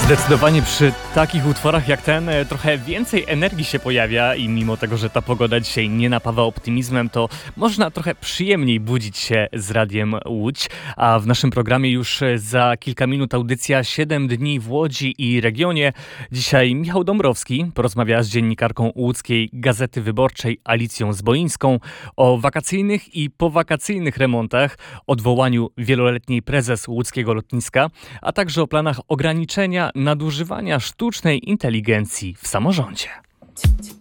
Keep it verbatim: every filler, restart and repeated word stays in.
Zdecydowanie przy takich utworach jak ten e, trochę więcej energii się pojawia i mimo tego, że ta pogoda dzisiaj nie napawa optymizmem, to można trochę przyjemniej budzić się z Radiem Łódź. A w naszym programie już e, za kilka minut audycja siedem dni w Łodzi i regionie. Dzisiaj Michał Dąbrowski porozmawia z dziennikarką łódzkiej Gazety Wyborczej Alicją Zboińską o wakacyjnych i powakacyjnych remontach, odwołaniu wieloletniej prezes łódzkiego lotniska, a także o planach ograniczenia nadużywania sztucznej inteligencji w samorządzie.